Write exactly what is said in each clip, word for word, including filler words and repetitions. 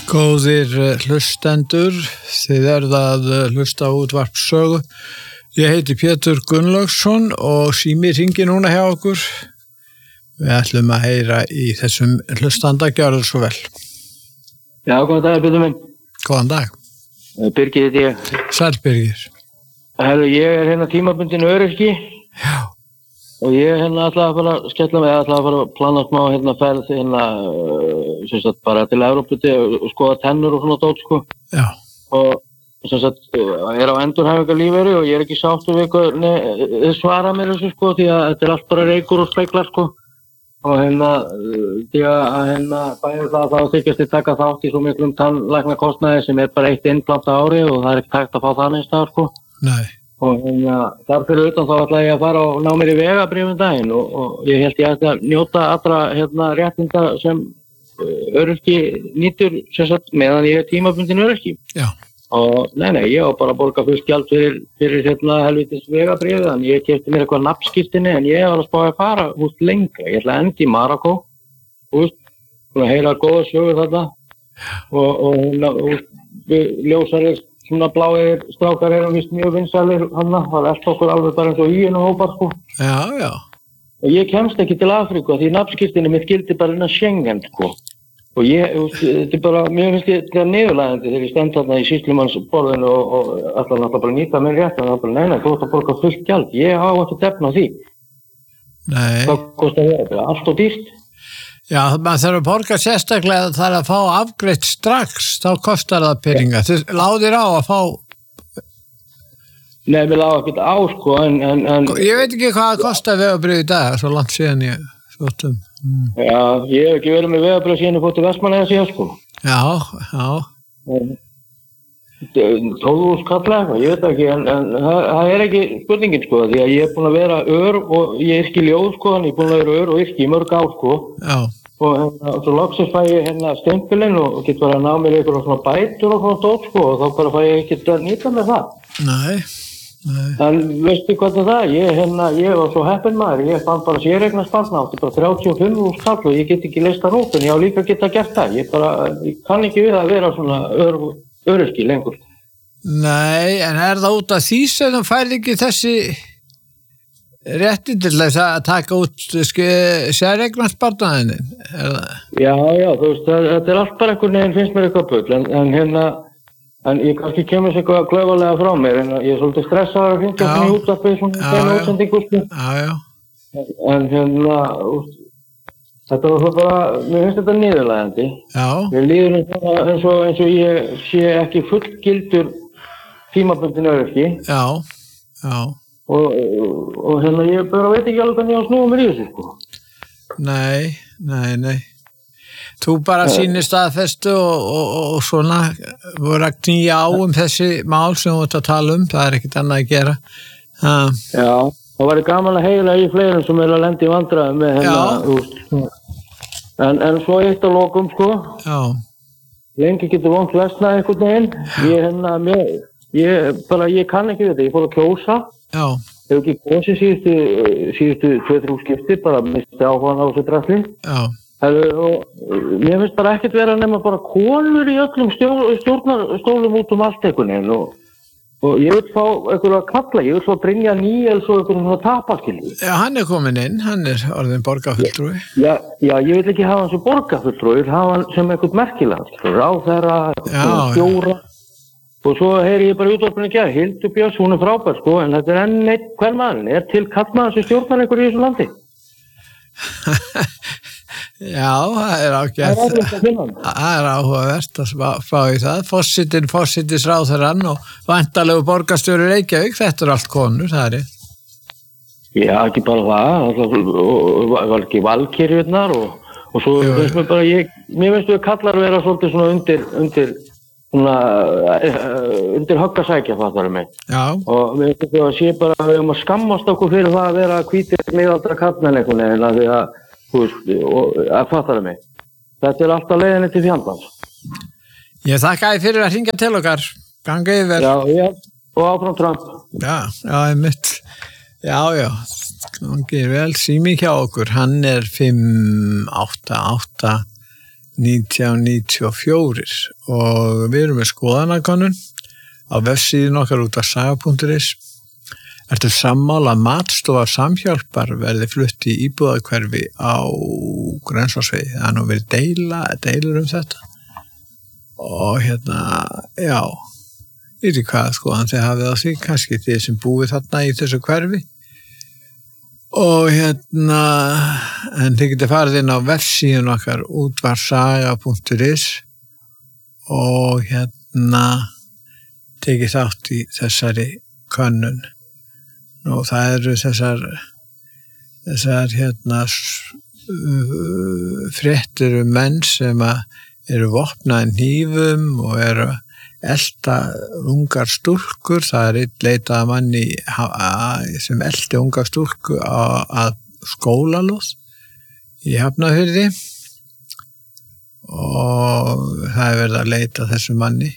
Góðir hlustendur, þið eruð að hlusta á útvarp Sögu. Ég heiti Pétur Gunnlaugsson og sími hringir núna hjá okkur. Við ætlum að heyra í þessum hlustanda, gjörðu svo vel. Já, góðan dag, Pétur minn. Góðan dag. Birgir heiti ég. Sæll Birgir. Herru, ég er hérna tímabundin öryrki. Já. Og ég hérna ætla að fara að skella mig, ég ætla að fara að plana smá hérna ferð hérna, sem sagt, bara til Evrópu og skoða tennur og svona dót, sko. Já. Og sem sagt, ég er á endurhæfingarlífeyri og ég er ekki sáttur við hvernig þið svara mér þessu, sko, því að þetta er allt bara reykur og speiklar, sko. Og hérna, því að hérna, bæði það þá þykjast þið taka þátt í svo miklum tannlæknakostnaði sem er bara eitt innplant á ári og það er ekki tækt að fá það neins staðar, sko. Nei. Og hérna, þar fyrir utan þá ætla ég að fara og ná mér í vegabréf um daginn og, og ég held ég ætti að njóta allra hérna réttinda sem öryrki nýtur sem sagt meðan ég er tímabundin öryrki. Já. Og nei, nei, ég á bara að borga fullt gjald fyrir, fyrir hérna helvitis vegabréfið, þannig ég keypti mér eitthvað nafnskírteini en ég var að spá að fara húst lengra. Ég ætla að enda í Marokkó, húst, og heyra góða sögur þarna og, og hérna, húst, ljósarir svona bláir strákar erum vist mjög vinsælir hana, það er okkur alveg bara eins og í einu hópar, sko. Já, já. Og ég kemst ekki til Afríku því nafnskírteini mitt gildi bara innan Schengen, sko. Og ég, þetta er bara, mér finnst þetta niðurlægjandi þegar ég stend þarna í sýslumannsborðinu og, og alltaf náttúrulega bara nýta mér rétt, en það bara, nei, nei, þú ert að borga fullt gjald, ég á ekki defna því. Nei. Það kostar það, það er allt og dýrt. Já, maður þarf að borga sérstaklega þar að fá afgreitt strax, þá kostar það peninga. Þið láðir á að fá... Nei, við láðum ekkert á, sko, en, en, en... Ég veit ekki hvað það kostar vegabréf í dag, svo langt síðan ég þóttum. Mm. Já, ég hef ekki verið með vegabréf síðan ég fór til Vestmannaeyja síðan, sko. Já, já. tólf þúsund kalla eitthvað, ég veit ekki, en, en það, það er ekki spurningin, sko, því að ég er búin að vera ör og ég yrki ljóð, sko, en ég er búin að vera ör og yrki í mörg ár, sko. Já. Og hérna, svo loksins fæ ég hérna stempilinn og get bara að ná mér eitthvað svona bætur og svona dót, sko, og þá bara fæ ég ekki að nýta með það. Nei, nei. En veistu hvað það er? Ég, hérna, ég var svo heppinn maður, ég fann bara séreignarsparnað, átti bara þrjátíu og fimm þúsund kall og ég get ekki leyst það út, en ég á líka að geta gert það. Ég bara, ég kann ekki við að vera svona ör, öryrki lengur. Nei, en er það út af því sem þú færði ekki þessi rétti til þess að taka út séreignarsparnaðinn? Já, já, þú veist, það, þetta er allt bara einhvern veginn, finnst mér eitthvað bull, en, en hérna, en ég kannski kemur sér eitthvað klaufalega frá mér, en ég er svolítið stressaður að finna svona í útvarpið, svona þeirra útsendingu, sko. Já, já. En hérna, þetta var svo bara, mér finnst þetta niðurlægjandi. Já. Mér líður eins og, eins og ég sé ekki fullgildur tímabundin öryrki. Já, já. Og, og hérna, ég bara veit ekki alveg hvernig ég á að snúa mér í þessu, sko. Nei, nei, nei. Þú bara sýnir staðfestu og, og, og svona voru að knýja á um þessi mál sem þú ert að tala um, það er ekkert annað að gera. Ha. Já, það væri gaman að heyra í fleirum sem er að lenda í vandræðum með hérna, úst. En, en svo eitt að lokum, sko. Já. Lengi getur vont lesnað einhvern veginn. Ég, hérna, mér, ég, bara, ég kann ekki þetta, ég fór að kjósa. Já. Hefur ekki kosið síðustu, síðustu tvö þrjú skipti, bara misti áhugan á þessu drasli. Já. Hefur, og mér finnst bara ekkert vera nema bara konur í öllum stjórnarstólum út um allt einhvern veginn og, og ég vil fá einhverju að kalla, ég vil fá Brynja Níels og einhverju svona tapaskilju. Já, hann er komin inn, hann er orðin borgarfulltrúi. Já, já, ég vil ekki hafa hann sem borgarfulltrúi, ég vil hafa hann sem einhvern merkilega, ráðherra, stjóra. Og svo heyri ég bara útvarpinu ekki að Hildur Björns, hún er frábær, sko, en þetta er enn eitt hver maður, er til kallmaður sem stjórnar einhverju í þessu landi. Já, það er ágætt. Það er áhugavert að fá í það. Forsetinn, forsetisráðherrann og væntanlegu borgarstjóri Reykjavík, þetta er allt konur, það er. Já, ekki bara það, það var ekki valkyrjurnar og, og svo finnst mér bara, ég, mér finnst við kallar vera svolítið svona undir, undir, svona, undir högg að sækja, fattar mig. Já. Og við finnst að sé bara að við höfum að skammast okkur fyrir það að vera hvítir miðaldra kallmenn einhvern veginn, að því að þú veist, og að fattaðu mig. Þetta er alltaf leiðinni til fjandans. Ég þakka þér fyrir að hringja til okkar. Ganga yfir. Já, já, og áfram Trump. Já, já, einmitt. Já, já, gangið vel. Sími hjá okkur, hann er fimm átta átta nítján níutíu og fjögur og við erum með skoðanakönnun á vefsíðun okkar út af saga punktur is. Ertu sammála að matstofa Samhjálpar verði flutt í íbúðahverfi á Grensásvegi? Það er nú verið deila, deilur um þetta. Og hérna, já, ég veit ekki hvað skoðan þið hafið á því, kannski þið sem búið þarna í þessu hverfi. Og hérna, en þið getið farið inn á vefsíðun okkar útvarsaga punktur is og hérna tekið þátt í þessari könnun. Nú, það eru þessar, þessar hérna fréttir um menn sem eru vopnaðir hnífum og eru elta ungar stúlkur. Það er einn leitað manni sem elti ungar stúlku að skólalóð í Hafnarfirði og það er verið að leita þessu manni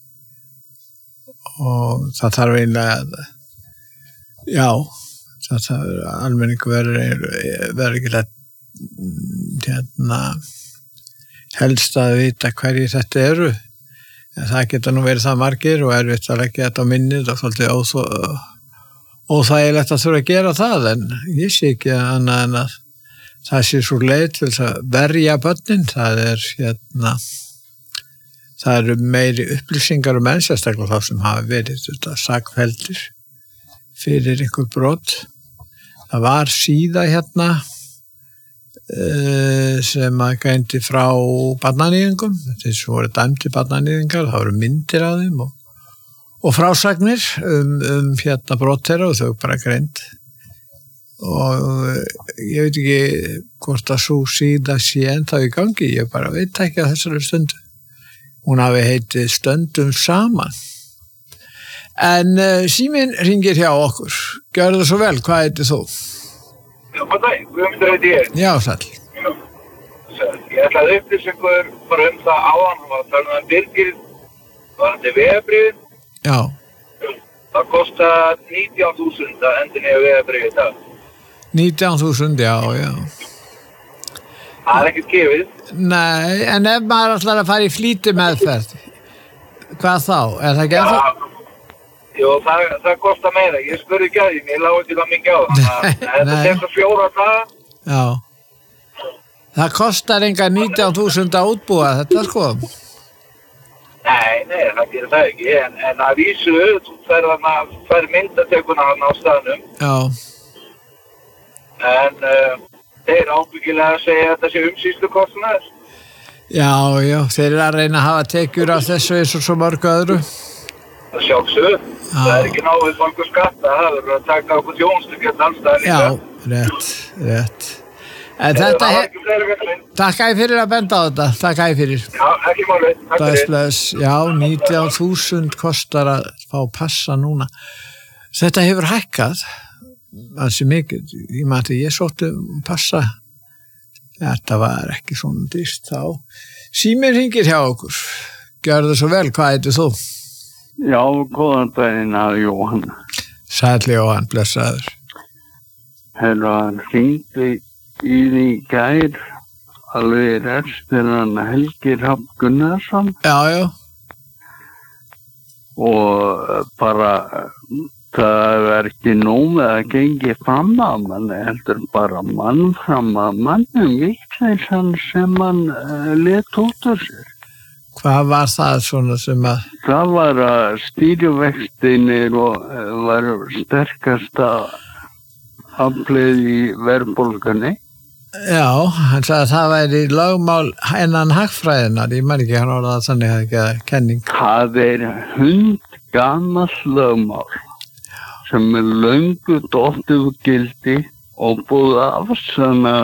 og það þarf eiginlega að já, það þarf almenningu verður verður ekki að hérna helst að vita hverju þetta eru. En það geta nú verið það margir og erfitt að leggja þetta á minnið og svolítið óþægilegt að þurfa að gera það, en ég sé ekki annað en að það sé svo leið til þess að verja börnin. Það er hérna það eru meiri upplýsingar um menn, sérstaklega þá sem hafa verið þetta sakfelldir fyrir einhver brot. Það var síða hérna sem að gændi frá barnaníðingum, þessu voru dæmdi barnaníðingar, það voru myndir af þeim og, og frásagnir um, um hérna brot þeirra og þau bara greind og ég veit ekki hvort að svo síða sé ennþá í gangi, ég bara veit ekki að þessari stundu. Hún hafi heitið Stöndum saman. En uh, síminn ringir hjá okkur. Gjörðu svo vel, hvað heitir þú? Já, hvað það? Guðmundur heiti ég. Já, sæll. Já. Ég ætlaði upplýsingur bara um það áðan, var það um Birgir, var þetta vegabréfin? Já. Það kostar nítján þúsund að endurnýja vegabréfið í dag. nítján þúsund, já, já. Það er ekkert gefið. Nei, en ef maður ætlar að fara í flýti meðferð, hvað þá? Er það ekki að það? Jú, það, það kostar meira. Ég spurði ekki að því, ég lág ekki það mikið á það. Þetta er svo fjóra daga. Já. Það kostar enga nítján þúsund að útbúa þetta, sko? Nei, nei, það gerir það ekki. En, en að vísu, þú fær myndatökuna hann á staðnum. Já. En uh, þeir ábyggilega að segja að þetta sé umsýslukostnaður. Já, já, þeir eru að reyna að hafa tekjur af þessu eins og svo mörgu öðru. Það sjálfsög. Það er ekki náðið fólk skatta, það verður að taka okkur tjónstugjöld allstæðar. Já, rétt, rétt. En þetta er... Takk æg fyrir að benda á þetta, takk æg fyrir. Já, ekki málið, takk fyrir. Bless, já, nítján þúsund kostar að fá passa núna. Þetta hefur hækkað, ansi mikið. Ég mati, ég sótti passa. Þetta var ekki svona dýrt þá. Síminn hringir hjá okkur. Gjörðu svo vel, hvað heitir þú? Já, góðan daginn að Jóhann. Sæll Jóhann, blessaður. Herra, hann hringdi í því gær alveg restir hann Helgi Hrafn Gunnarsson. Já, já. Og bara það er ekki nóg með að gengi fram að mann, heldur bara mann fram að mannum vitleysan sem hann uh, let út af sér. Hvað var það svona sem að... Það var að stýrivextinir og var sterkasta aflið í verðbólgunni. Já, hann sagði að það væri lögmál innan hagfræðinar. Ég man ekki hann orðað þannig að ekki að kenning. Það er hundgamall lögmál sem er löngu dottið úr gildi og búið afsanna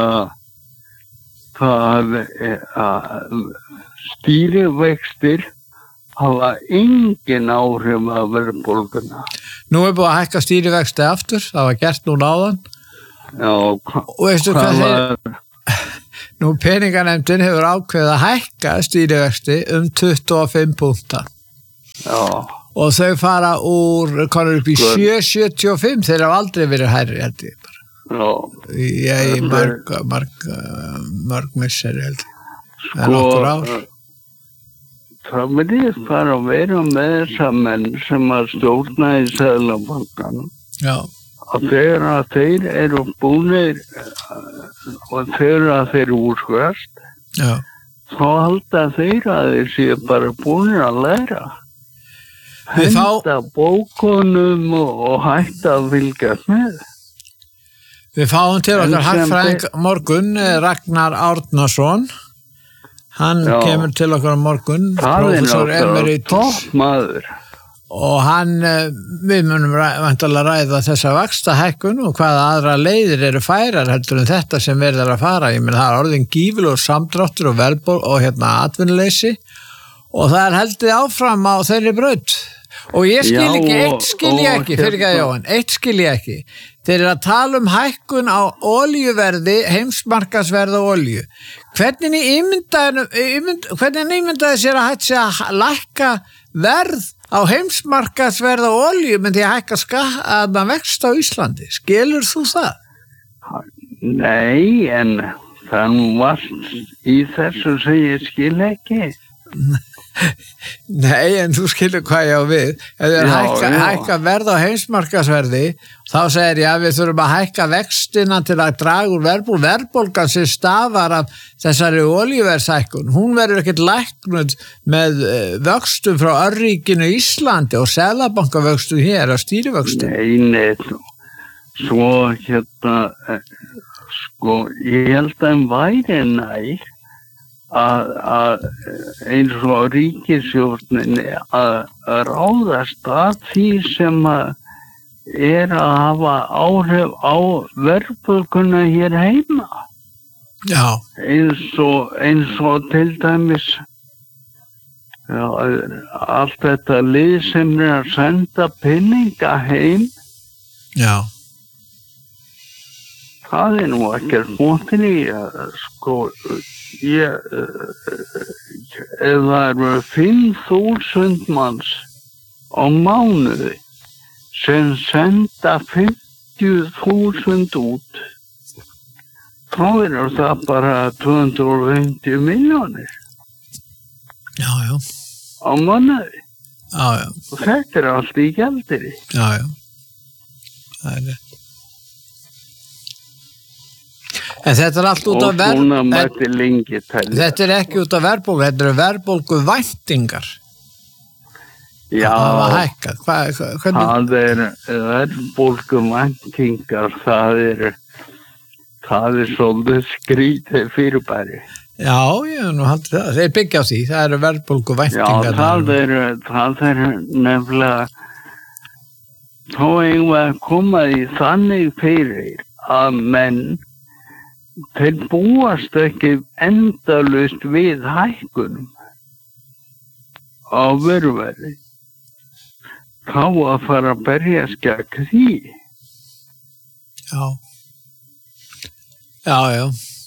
það að stýrivextir hafa engin áhrif að verðbólguna. Nú er búið að hækka stýrivexti aftur, það var gert núna áðan. Já, og veistu hvað þeir... Nú peninganefndin hefur ákveðið að hækka stýrivexti um tuttugu og fimm punkta. Já. Og þau fara úr, konur upp í sjö komma sjötíu og fimm, þeir hafa aldrei verið hærri, held ég bara. Já. Ég í marg, marg, marg misseri, held ég. en nokkur ár. Það verður bara að vera með þessa menn sem að stjórna í Seðlabankanum. Já. Að þegar að þeir eru búnir og þegar að þeir úrskvæst, Já. þá halda þeir að þeir séu bara búnir að læra. Við fá- Henda bókunum og, og hætta að fylgjast með. Við fáum til En okkar sem hagfræðing morgun, Ragnar Árnason. Hann Já. kemur til okkar morgun, Það er prófessor náttúrulega emeritus. topp maður. Og hann, eh, við munum ræ- væntanlega ræða þessa vaxtahækkun og hvaða aðra leiðir eru færar heldur en þetta sem verður að fara. Ég meina það er orðin gífur og samdráttur og velból og hérna atvinnuleysi og það er heldið áfram á þeirri braut. Og ég skil Já, ekki, og- eitt skil ég og ekki, fyrir ekki að hérna- Jóhann, eitt skil ég ekki. Þeir eru að tala um hækkun á olíuverði, heimsmarkaðsverð á olíu. Hvernig ímyndaði, ímynd, hvernig ímyndaði sér að hægt sé að lækka verð á heimsmarkaðsverð á olíu með því að hækka skatt að það vext á Íslandi? Skilur þú það? Nei, en það er nú vart í þessu sem ég skil ekki. Nei, en þú skilur hvað ég á við. Ef þið er Já, hækka, já. hækka verð á heimsmarkaðsverði, þá segir ég að við þurfum að hækka vextina til að draga úr verðbólgu. Verðbólgan sem stafar af þessari olíuverðshækkun. Hún verður ekkert læknuð með eh, vöxtum frá örríkinu Íslandi og seðlabankavöxtum hér á stýrivöxtum. Nei, nei, svo hérna, eh, sko, ég held að hann væri nær að, að eins og ríkisstjórnin að, að ráðast að því sem að er að hafa áhrif á verðbólguna hér heima. Já, Eins og, eins og til dæmis já, allt þetta lið sem er að senda peninga heim, já, það er nú ekkert mótin í að sko, ég, ef það eru fimm þúsund manns á mánuði sem senda fimmtíu þúsund út, þá er það bara tvö hundruð og fimmtíu milljónir já, já, á mánuði. já, já, Og þetta er allt í gjaldiri. já, já. Það er rétt. En þetta er allt út af Og verð, svona en- mætti lengi telja. þetta er ekki út af verðbólgu, þetta eru verðbólgu væntingar. Já, Það var hækkað. Hvað, hvað, hvernig? það er verðbólgum væntingar, það er, það er svolítið skrítið fyrirbæri. Já, ég hef nú haldið það. Þeir byggja á því, það eru verðbólgu Já, væntingar. það er, það er nefnilega, þá eigum við að koma í þannig fyrir að menn, þeir búast ekki endalaust við hækkunum á vöruverði. Þá að fara að berjast gegn því. Já. Já, já.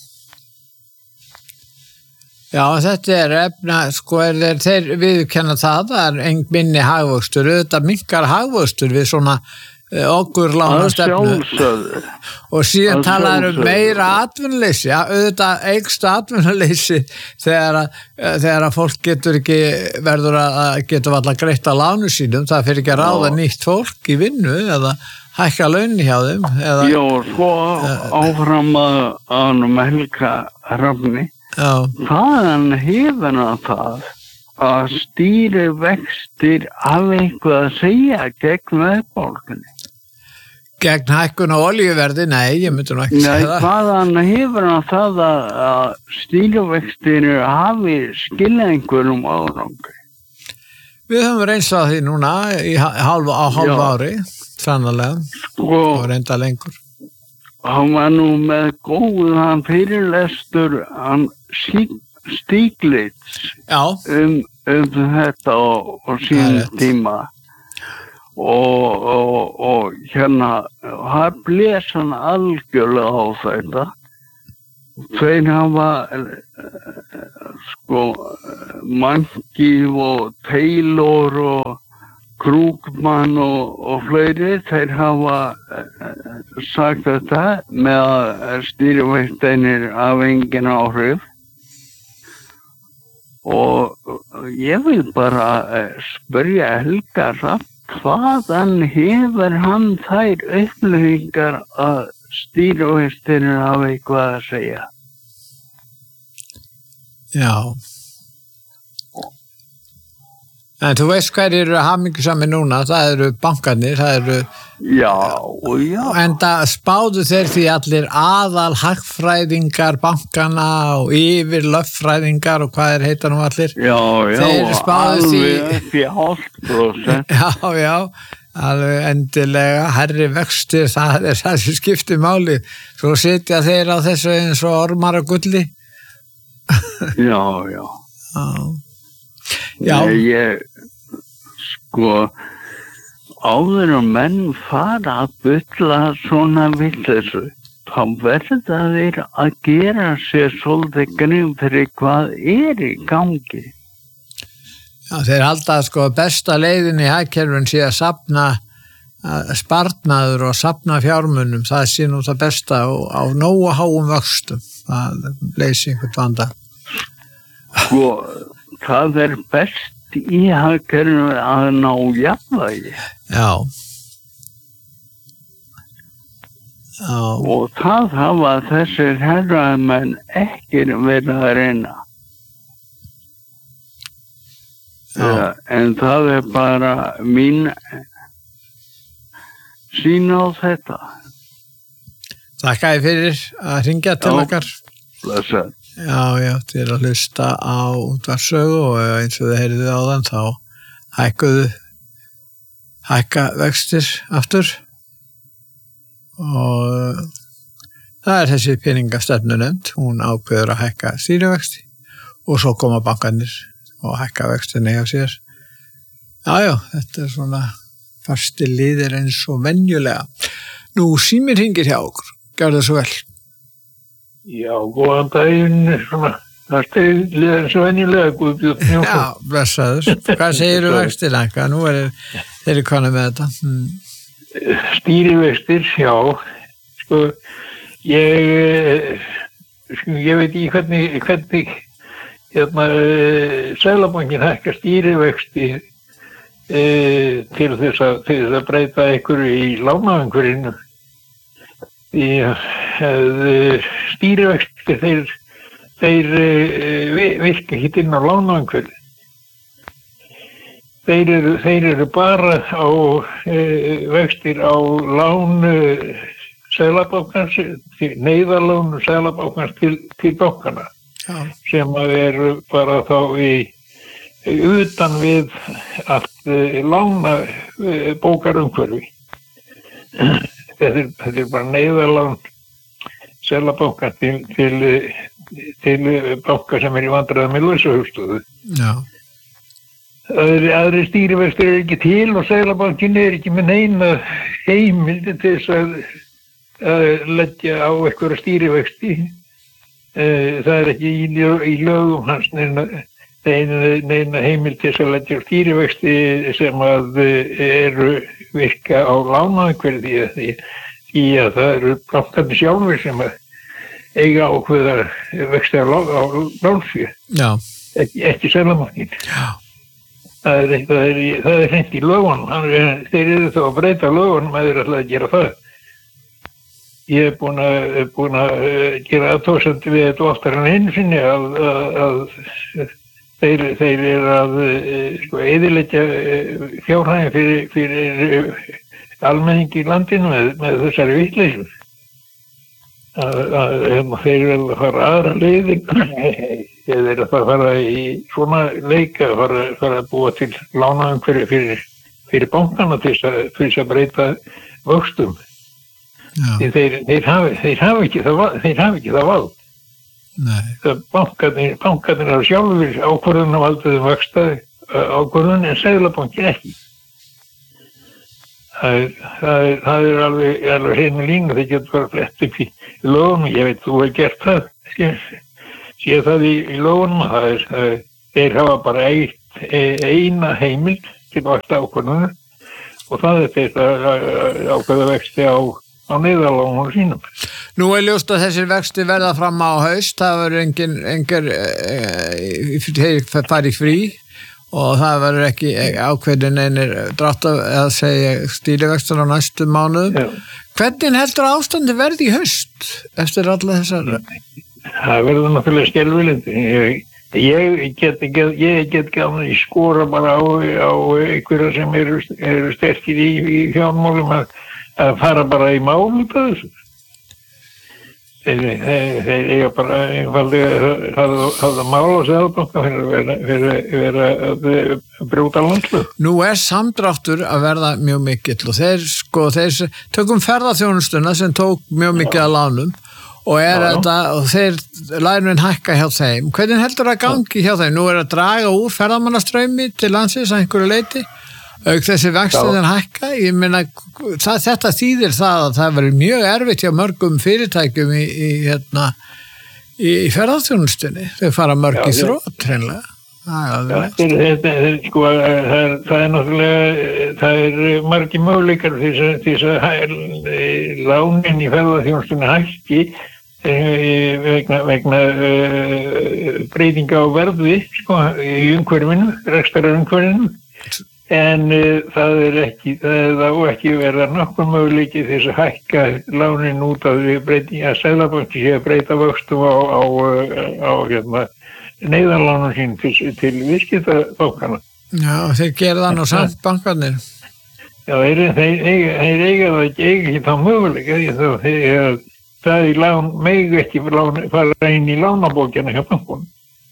Já, þetta er efna, sko, er þeir, þeir viðurkenna það, það er eng minni hagvöxtur, auðvitað minkar hagvöxtur við svona uh, okkur lána Að stefnu. sjálfsögðu. Og síðan Að talaður um sjálfsögðu. meira atvinnuleysi, ja, auðvitað eikst atvinnuleysi þegar að, þegar að fólk getur ekki, verður að getur alltaf greitt að lánu sínum, það fyrir ekki að ráða Já. nýtt fólk í vinnu eða hækka laun hjá þeim. Eða, Já, svo áfram að ánum Helga Rafni, já, hvaðan hefur hann það að stýri vextir af eitthvað að segja gegn verðbólgunni? gegn hækkun á olíuverði, nei, ég myndi nú ekki Nei, segja það. hvaðan hefur hann það að, að stýrivextir hafi skilja einhverjum árangri? Við höfum reynst á því núna í hálf, á hálf Já. ári, sannarlega, Sko, og reynda lengur. hann var nú með góðan fyrirlestur, hann Stiglitz Já, um, um þetta og, og Það er sín rétt. tíma og, og, og hérna hann blés hann algjörlega á þetta. Þeir hafa eh, sko Mankiv og Taylor og Krugman og, og fleiri, þeir hafa eh, sagt þetta með að stýrivextinir af engin áhrif. og ég vil bara spyrja Helga Rapp, hvaðan hefur hann þær upplýsingar að stýrivextirnir hafa eitthvað að segja? Já. En þú veist hver eru hamingjusamir núna, það eru bankarnir, það eru... Já, já. En það spáðu þeir því allir aðal hagfræðingar bankana og yfir lögfræðingar og hvað er heita nú allir. Já, já, þeir spáðu því... alveg upp í hálft prósent. Já, já, alveg endilega, herri vextir, það er það sem skiptir máli. Svo sitja þeir á þessu eins og ormar og gulli. Já, já. Já. Já. Nei, ég, sko, áður og menn fara að bylla svona vitleysu, þá verða þeir að gera sér svolítið grím fyrir hvað er í gangi. Já, þeir halda að sko besta leiðin í hagkerfin sé að safna sparnaður og safna fjármunum, það sé nú það besta á, á nógu háum vöxtum, það leysi einhvern vanda. Sko, það er best í hagkerfinu að ná jafnvægi. Já. Já. Og það hafa þessir herramenn ekki verið að reyna. Já. En það er bara mín sýn á þetta. Þakka ég fyrir að hringja til okkar. Blessa. Já, já, til að hlusta á útvarpssögu og eins og þið heyrðuð áðan þá hækkuðu hækka vextir aftur og það er þessi peningastefnunefnd, hún ákveður að hækka stýrivexti og svo koma bankarnir og hækka vextina hjá sér. Já, já, þetta er svona fasti liðir eins og venjulega. Nú, síminn hringir hjá okkur, gjörðu svo vel. Já, góðan daginn, svona, það stegi eins og venjulega, Guðbjörn Jónsson. Já, blessaður. Hvað segir þú vextina? Hvað nú er þeir konum með þetta? Hmm. Stýrivextir, já. Sko, ég, sko, ég veit ekki hvernig, hvernig, hérna, Seðlabankinn hækkar stýrivexti e, til þess að, til þess að breyta einhverju í lánaumhverfinu. Því að stýrivextir þeir, þeir virka hitt inn á lánaumhverfi. Þeir eru, þeir eru bara á e, vextir á lán Seðlabankans, neyðarlán Seðlabankans til, til bankana. Já. Sem eru bara þá í utan við allt lána bókarumhverfi. Þetta er, þetta er bara neyðarlán Seðlabankans til, til, til banka sem er í vandræðum með lausahögstöðu. Já. Aðri stýrivextir er ekki til og Seðlabankinn er ekki með neina heimildi til þess að, að leggja á einhverja stýrivexti. Það er ekki í, í lögum hans neina, neina, neina heimild til þess að leggja stýrivexti sem að eru virka á lánaumhverfi því, því að það eru bankarnir sjálfur sem að eiga ákveðar vexti á, á lánsfé. Já. Ekki, ekki Seðlabankinn. Já. Það er, það er, það er hreint í lögunum. Þeir eru þá að breyta lögunum að þeir ætla að gera það. Ég er búin að, búin að gera athugasemd við þetta oftar en einu sinni að, að, að þeir, þeir eru að sko, eyðileggja fjárhaginn fyrir, fyrir almenning í landinu með, með þessari vitleysu. Að, að, að þeir eru að fara aðra leiðir eða þeir að fara í svona leika að fara, fara að búa til lánaumhverfi fyrir, fyrir bankana til þess að breyta vöxtum. Þeir, þeir, hafi, þeir hafi ekki það, þeir hafi ekki það vald. Nei. Bankarnir, bankarnir eru sjálfur ákvörðun af aldrei vöxta ákvörðun en Seðlabankinn ekki. Það er, það er, það er alveg, alveg hreinu línu, þeir getur bara flett upp í lögunum, ég veit þú hefur gert það, sé það í, í lögunum, það er, það er, þeir hafa bara eitt, eina heimild til vakta ákvörðunar og það er þeir að ákveða vexti á á neyðarlánum sínum. Nú er ljóst að þessir vexti verða fram á haust, það verður engin, engin þeir fari frí og það verður ekki ákveðin einir drátt að segja stýrivextur á næstu mánuðum. Já. Hvernig heldur ástandi verði í haust eftir alla þessar? Það verður náttúrulega skelfilegt. Ég, ég get ekki, ég get gaman í skora bara á, á einhverja sem eru, eru sterkir í, í fjármálum að, að fara bara í máli på þessu. Þeir, þeir, þeir eiga bara einfallega að hafa mál á Seðlabanka fyrir að vera, fyrir, fyrir að brjóta landslög. Nú er samdráttur að verða mjög mikill og þeir, sko, þeir tökum ferðaþjónustuna sem tók mjög mikið að lánum og er já, þetta, og þeir lærunin hækka hjá þeim. Hvernig heldur það gangi hjá þeim? Nú er að draga úr ferðamannaströymi til landsins að einhverju leiti, auk þessi vextin hækka. Ég meina, það, þetta þýðir það að það verður mjög erfitt hjá mörgum fyrirtækjum í, í, hérna, í, í ferðaþjónustunni. Þau fara mörg já, í þrótt, hreinlega. Það er, sko, það er, það er náttúrulega, það er margi möguleikar því að lánin í ferðaþjónustunni hækki vegna, vegna uh, breytinga á verði, sko, í umhverfinu, rekstara umhverfinu. En uh, það er ekki, það er ekki verða nokkur möguleiki þess að hækka lánin út af breytinga að Seðlabanki sé að breyta vöxtum á, á, á hérna, neyðarlánum sín til, til viðskiptabankana. Já, þeir gera það nú samt bankarnir. Já, þeir, þeir, þeir, þeir eiga það ekki, eiga ekki þá möguleika því að það í lán, megi ekki lán, fara inn í lánabókina hjá bankunum.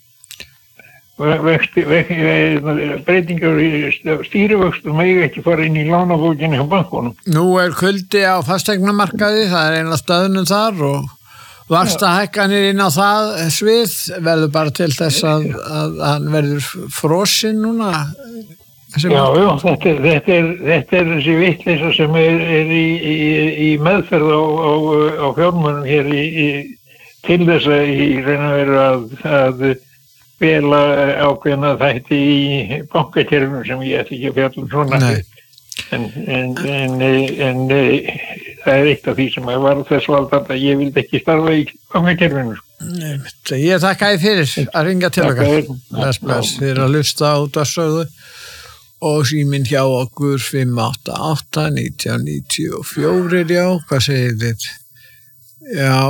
Vexti, vexti, breytingar í stýrivöxtum megi ekki fara inn í lánabókina hjá bankunum. Nú er kuldi á fasteignamarkaði, það er einlega stöðnum þar og vaxtahækkanir inn á það svið verður bara til þess að, að hann verður frosinn núna. Já, já, þetta er, þetta er, þetta er þessi vitleysa sem er, er í, í, í meðferð á, á, á fjármunum hér í, í, til þess að í raun og veru að, að vela ákveðna þætti í bankakerfinu sem ég ætla ekki að fjalla um svona. Nei. En, en, en, en, en það er eitt af því sem var þess valdandi að ég vildi ekki starfa í bankakerfinu. Ég þakka þér fyrir að ringa til okkar. Bless, bless. Þið er að hlusta á útvarpssögu og síminn hjá okkur fimm átta átta nítján níutíu og fjögur, já, hvað segir þið? Já,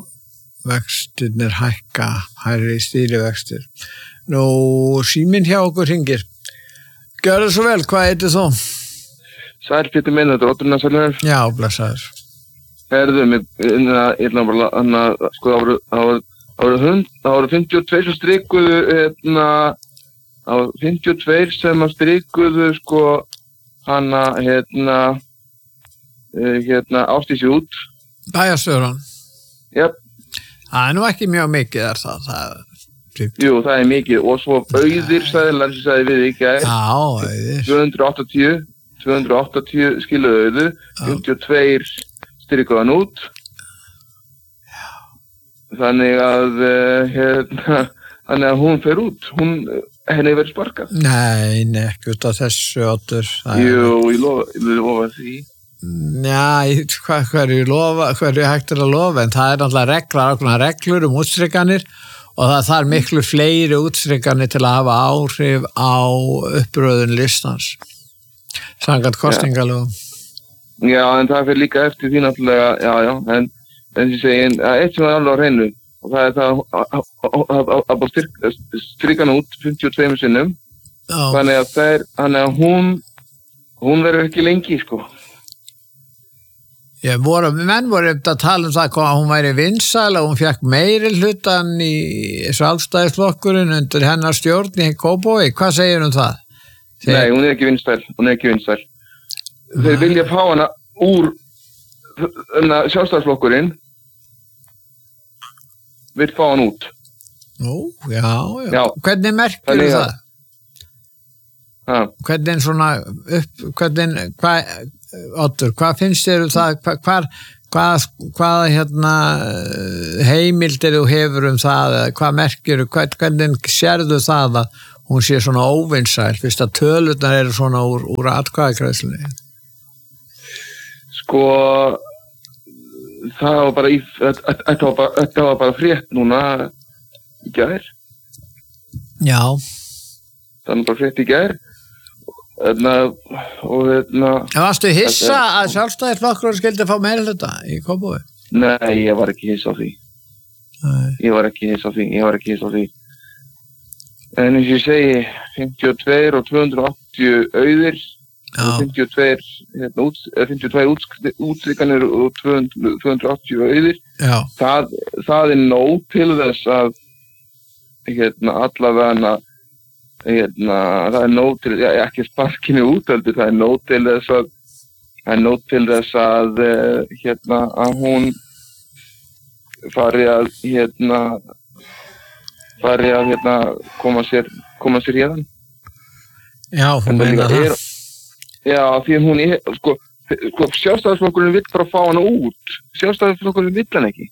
vextirnir hækka, hærri stýrivextir. Nú, síminn hjá okkur hringir. Gjörðu svo vel, hvað heitir þú? Sæl, Pétur minn, þetta er Ótturinn að sælunir. Já, blessaður. Herðu, ég ætla bara að, sko, það voru fimmtíu og tvö sem strikuðu, hérna, það voru fimmtíu og tvö sem að strikuðu, sko, hana, hérna, hérna, Ásdísi út. Bæjarstjóran? Jep. Það er nú ekki mjög mikið, er það, það er... Jú, það er mikið, og svo Auðir sæðilann sem sagði við ekki að Já, Auðir. tvö hundruð áttatíu, tvö hundruð áttatíu skiluðu Auðu, fimmtíu og tvö strikuðu hann út. Já. Þannig að, hérna, þannig að hún fer út, hún, henni verið sparkað. Nei, nei, ekki út af þessu Oddur. Jú, ég lofa, ég lofa því. Já, hvað hverju lofa, hverju hægt er að lofa, en það er náttúrulega reglar, ákveðnar reglur um útstrikanir og það þarf miklu fleiri útstrikanir til að hafa áhrif á uppröðun listans, samkvæmt kosningalögum. Já, en það fyrir líka eftir því náttúrulega, já, já, en en ég segi, það er eitt sem er alveg á hreinu og það er það að bara strika hann út fimmtíu og tvö sinnum, þannig að það er, þannig að hún, hún verður ekki lengi, sko. Já, voru, menn voru um að tala um það að hún væri vinsæl og hún fekk meiri hlutan í Sjálfstæðisflokkurinn undir hennar stjórn í Kópavogi. Hvað segir um það? Þeir... Nei, hún er ekki vinsæl, hún er ekki vinsæl. Þeir vilja fá hana úr Sjálfstæðisflokkurinn, vill fá hann út. Nú, já, já. já. Hvernig merkir það? það? Ha. Hvernig svona upp, hvernig, hvað, Oddur, hvað finnst þér um það, hvað, hvað, hvað hérna, heimildir þú hefur um það, hvað merkir, hvað, hvernig sérðu það að hún sé svona óvinsæl, fyrst að tölurnar eru svona úr, úr atkvæðagreiðslunni? Sko, það var bara í, þetta var bara, þetta var bara frétt núna í gær. Já. Það var bara frétt í gær. Þarna, og þarna... En varstu hissa að Sjálfstæðisflokkurinn skildi fá meirihluta í Kópavogi? Nei, ég var ekki hissa á því. Nei. Ég var ekki hissa á því, ég var ekki hissa á því. En eins og ég segi, fimmtíu og tvö og tvö hundruð og áttatíu auðir, og fimmtíu og tvö, hérna, út, fimmtíu og tvö útstrikanir og tvö hundruð og áttatíu auðir. Já. Það, það er nóg til þess að, hérna, allavega, hérna, það er nóg til, ja, ekki sparkinu útöldur, það er nóg til þess að, það er nóg til þess að, hérna, að hún fari að, hérna, fari að, hérna, koma sér, koma sér hérðan. Já, hún meina það. Er, já, því hún er, sko, sko Sjálfstæðisflokkurinn vill bara fá hana út. Sjálfstæðisflokkurinn vill hann ekki.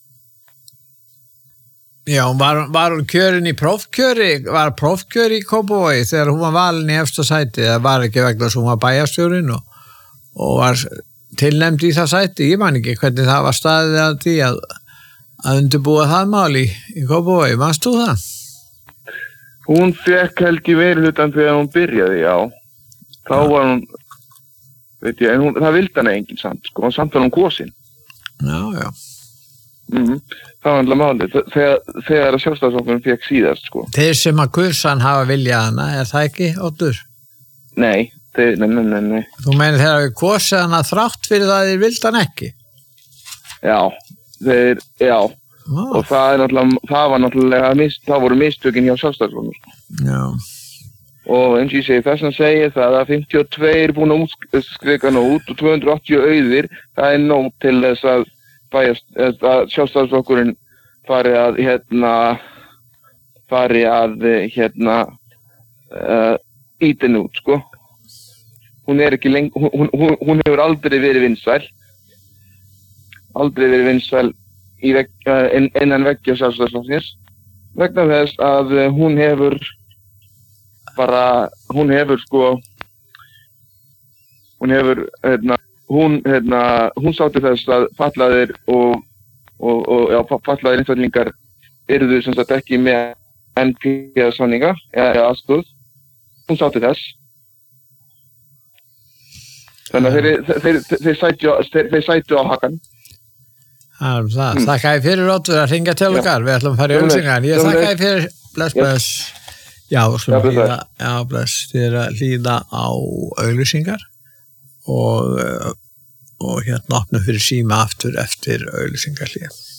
Já, var, var hún kjörin í prófkjöri, var prófkjöri í Kópavogi þegar hún var valin í efsta sæti, það var ekki vegna sem hún var bæjarstjórinn og, og var tilnefnd í það sæti, ég man ekki hvernig það var staðið að því að, að undirbúa það mál í, í Kópavogi, manst þú það? Hún fekk held í meirihlutann þegar hún byrjaði, já. Þá ja. Var hún, veit ég, en hún, það vildi hana enginn samt, sko, samt var hún kosin. Já, já. Mm-hmm. Það var alltaf málið, þegar, þegar Sjálfstæðisflokkurinn fekk síðast, sko. Þeir sem að kursan hafa viljað hana, er það ekki, Oddur? Nei, þeir, nei, nei, nei, nei. Þú meinir þegar við kosið hana þrátt fyrir það þeir vildi hann ekki? Já, þeir, já. Ah. Og það er náttúrulega, það var náttúrulega, mist, það voru mistökin hjá Sjálfstæðisflokknum. Já. Og eins og ég segi, þess að segja það að fimmtíu og tvö er búin að útskrika nú út og tvö hundruð og áttatíu auðir, það er nóg til þess að bæjast, að Sjálfstæðisflokkurinn fari að, hérna, fari að, hérna, uh, ítin út, sko. Hún er ekki lengi, hún, hún, hún hefur aldrei verið vinsæl, aldrei verið vinsæl í veg, uh, innan veggja Sjálfstæðisflokksins, vegna þess að uh, hún hefur bara, hún hefur, sko, hún hefur, hérna, hún, hérna, hún sátti þess að fatlaðir og, og, og já, fatlaðir einstaklingar yrðu sem sagt ekki með N P A-samninga eða aðstoð. Hún sátti þess. Þannig að þeir, þeir, þeir, þeir, sætju, þeir, þeir sætju á hakan. Það er það. Mm. Þakka ég fyrir Oddur að hringja til okkar. Við ætlum að fara í auglýsingar. Ég þakka ég fyrir bless, bless. Já, já, hlýða, já, bless. Þið er að hlýða á auglýsingar. Og, og hérna opnum fyrir síma aftur eftir auglýsingarhlýja.